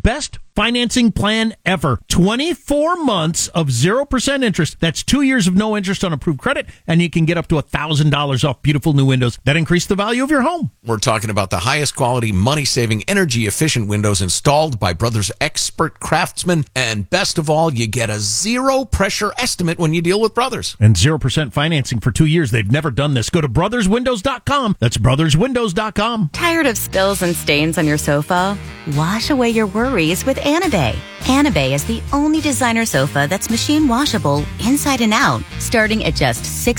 best financing plan ever. 24 months of 0% interest. That's 2 years of no interest on approved credit, and you can get up to $1,000 off beautiful new windows that increase the value of your home. We're talking about the highest quality, money-saving, energy-efficient windows installed by Brothers expert craftsmen. And best of all, you get a zero-pressure estimate when you deal with Brothers. And 0% financing for 2 years. They've never done this. Go to brotherswindows.com. That's brotherswindows.com. Tired of spills and stains on your sofa? Wash away your worries with Anabay. Anabay is the only designer sofa that's machine washable inside and out, starting at just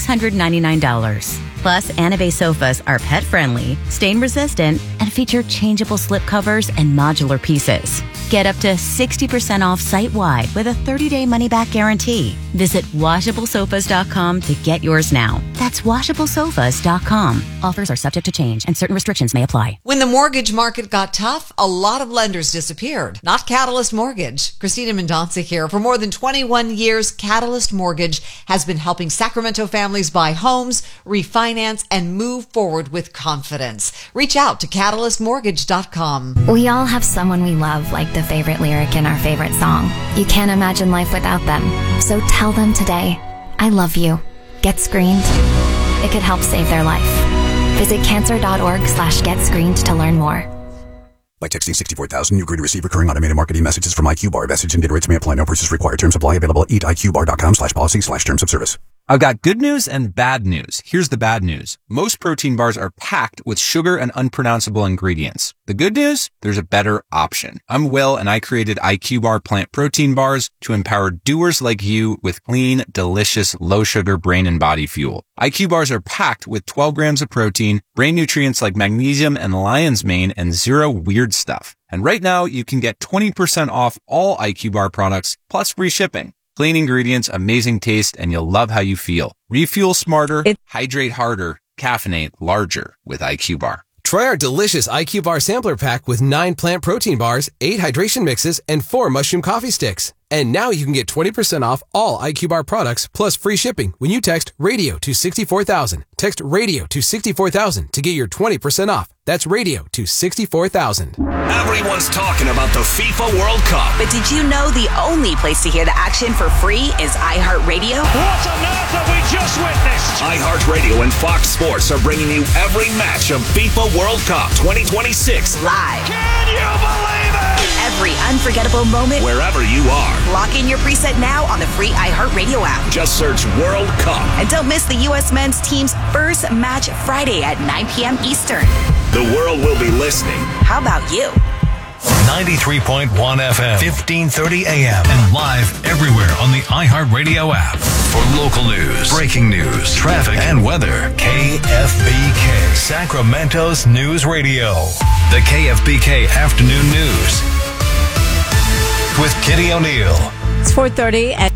$699. Plus, Anabay sofas are pet-friendly, stain-resistant, and feature changeable slip covers and modular pieces. Get up to 60% off site-wide with a 30-day money-back guarantee. Visit WashableSofas.com to get yours now. That's WashableSofas.com. Offers are subject to change, and certain restrictions may apply. When the mortgage market got tough, a lot of lenders disappeared. Not Catalyst Mortgage. Christina Mendonca here. For more than 21 years, Catalyst Mortgage has been helping Sacramento families buy homes, refinance, and move forward with confidence. Reach out to CatalystMortgage.com. We all have someone we love, like the favorite lyric in our favorite song. You can't imagine life without them. So tell them today, I love you. Get screened. It could help save their life. Visit cancer.org/getscreened to learn more. By texting 64,000, you agree to receive recurring automated marketing messages from IQ Bar. Message and data rates may apply. No purchase required. Terms apply. Available at eatiqbar.com/policy/terms of service. I've got good news and bad news. Here's the bad news. Most protein bars are packed with sugar and unpronounceable ingredients. The good news? There's a better option. I'm Will, and I created IQ Bar plant protein bars to empower doers like you with clean, delicious, low-sugar brain and body fuel. IQ Bars are packed with 12 grams of protein, brain nutrients like magnesium and lion's mane, and zero weird stuff. And right now, you can get 20% off all IQ Bar products, plus free shipping. Clean ingredients, amazing taste, and you'll love how you feel. Refuel smarter, hydrate harder, caffeinate larger with IQ Bar. Try our delicious IQ Bar sampler pack with 9 plant protein bars, 8 hydration mixes, and 4 mushroom coffee sticks. And now you can get 20% off all IQ Bar products plus free shipping when you text RADIO to 64,000. Text RADIO to 64,000 to get your 20% off. That's RADIO to 64,000. Everyone's talking about the FIFA World Cup. But did you know the only place to hear the action for free is iHeartRadio? What on earth have we just witnessed? iHeartRadio and Fox Sports are bringing you every match of FIFA World Cup 2026 live. Can you believe it? Every unforgettable moment, wherever you are. Lock in your preset now on the free iHeartRadio app. Just search World Cup. And don't miss the U.S. men's team's first match Friday at 9 p.m. Eastern. The world will be listening. How about you? 93.1 FM, 1530 AM, and live everywhere on the iHeartRadio app. For local news, breaking news, traffic, and weather, KFBK, Sacramento's News Radio. The KFBK Afternoon News with Kitty O'Neill. It's 4:30 at